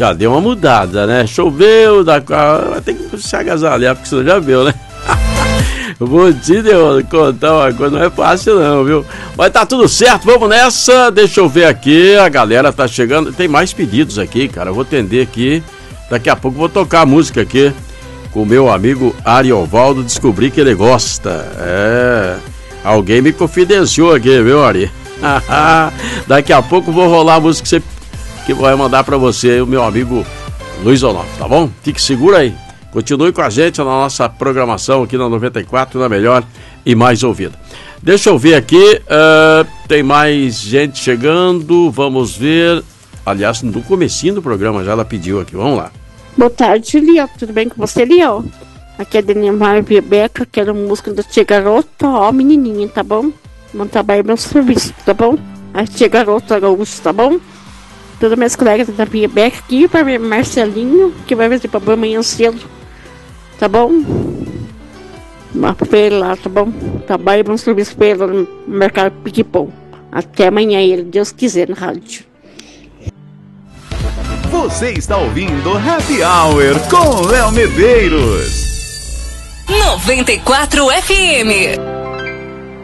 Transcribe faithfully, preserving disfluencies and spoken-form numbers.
já deu uma mudada, né? Choveu, da... tem que se agasalhar, porque você já viu, né? Vou te contar uma coisa, não é fácil não, viu? Mas tá tudo certo, vamos nessa. Deixa eu ver aqui, a galera tá chegando. Tem mais pedidos aqui, cara, eu vou atender aqui. Daqui a pouco vou tocar a música aqui com o meu amigo Ariovaldo, descobri que ele gosta. É, alguém me confidenciou aqui, viu, Ari? Daqui a pouco vou rolar a música que, você, que vai mandar pra você, o meu amigo Luiz Onofre, tá bom? Fique seguro aí. Continue com a gente na nossa programação aqui na noventa e quatro, na melhor e mais ouvida. Deixa eu ver aqui, uh, tem mais gente chegando, vamos ver. Aliás, no comecinho do programa já ela pediu aqui, vamos lá. Boa tarde, Liel. Tudo bem com você, Liel? Aqui é a Daniela Bebeca, quero música da Tia Garota, ó menininha, tá bom? Vamos trabalhar meu serviço, tá bom? A Tia Garota Gaúcho, tá bom? Todas minhas colegas da Bebeca aqui, para ver Marcelinho, que vai fazer para amanhã cedo, tá bom? Vamos pra ele lá, tá bom? Trabalho meu serviço para ele no mercado Piquipão. Até amanhã, ele, Deus quiser, na rádio. Você está ouvindo Happy Hour com Léo Medeiros. noventa e quatro F M.